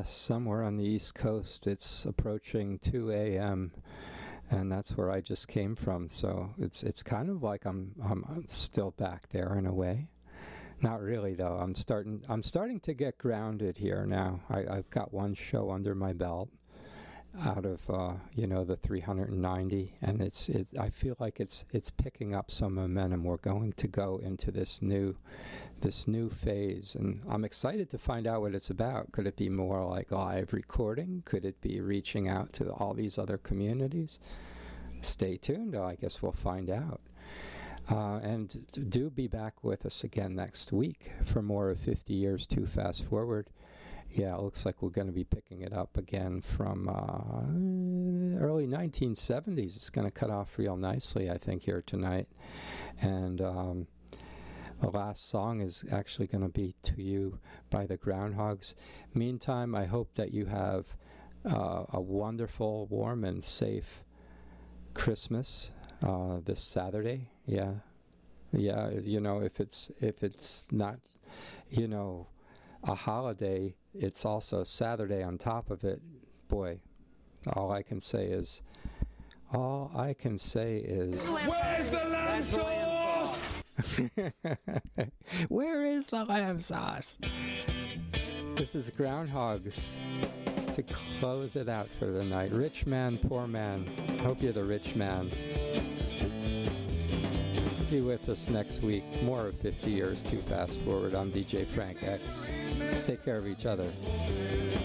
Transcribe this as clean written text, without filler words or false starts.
Yes, somewhere on the East Coast. It's approaching 2 a.m. and that's where I just came from. So it's kind of like I'm still back there in a way. Not really though. I'm starting to get grounded here now. I've got one show under my belt out of the 390, and I feel like it's picking up some momentum. We're going to go into this new phase, and I'm excited to find out what it's about. Could it be more like live recording? Could it be reaching out to all these other communities? Stay tuned. I guess we'll find out. And do be back with us again next week for more of 50 Years Too Fast Forward. Yeah, it looks like we're going to be picking it up again from early 1970s. It's going to cut off real nicely, I think, here tonight. And the last song is actually going to be To You by the Groundhogs. Meantime, I hope that you have a wonderful, warm, and safe Christmas this Saturday. Yeah, if it's not, a holiday, it's also Saturday on top of it. Boy, all I can say is where's the lamb sauce? Where is the lamb sauce? This is Groundhogs to close it out for the night. Rich man, poor man. Hope you're the rich man. Be with us next week. More of 50 Years Too Fast Forward. I'm DJ Frank X. Take care of each other.